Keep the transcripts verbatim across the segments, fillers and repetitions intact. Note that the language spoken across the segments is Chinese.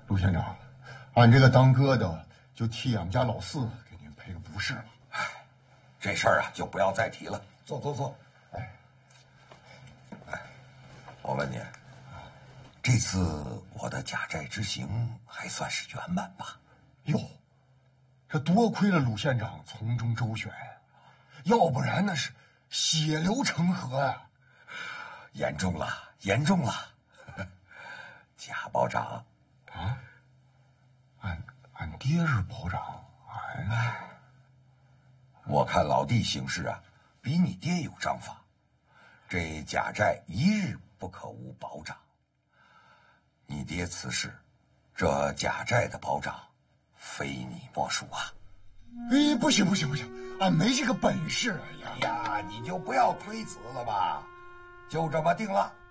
陆县长，俺这个当哥的就替俺们家老四给您赔个不是了。 哎，这事儿啊就不要再提了。坐坐坐。哎，哎，我问你，这次我的假寨之行还算是圆满吧？ 哟，这多亏了鲁县长从中周旋，要不然那是血流成河呀、啊！ 严重了，严重了！贾保长， 啊，俺俺爹是保长，俺， 我看老弟行事啊，比你爹有章法。这贾寨一日不可无保长。你爹辞世，这贾寨的保长，非你莫属啊！ 哎，不行不行不行，俺没这个本事。哎呀呀，你就不要推辞了吧，就这么定了。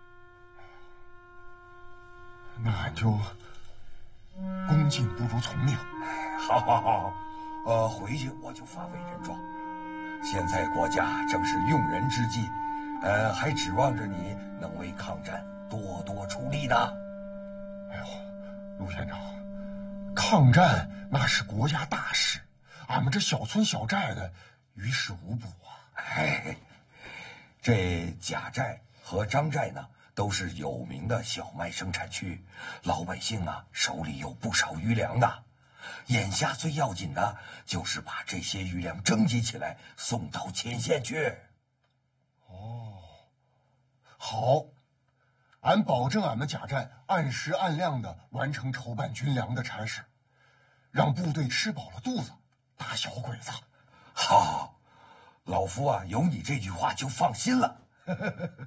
那俺就恭敬不如从命。 好，好，好，呃，回去我就发为人状。现在国家正是用人之际，呃，还指望着你能为抗战多多出力呢。 哎呦，陆县长，抗战那是国家大事，俺们这小村小寨的于事无补啊。 哎，这贾寨和张寨呢，都是有名的小麦生产区，老百姓啊手里有不少余粮的。眼下最要紧的就是把这些余粮征集起来，送到前线去。 哦，好，俺保证俺们贾寨按时按量的完成筹办军粮的差事，让部队吃饱了肚子，打小鬼子。 好，老夫啊有你这句话就放心了。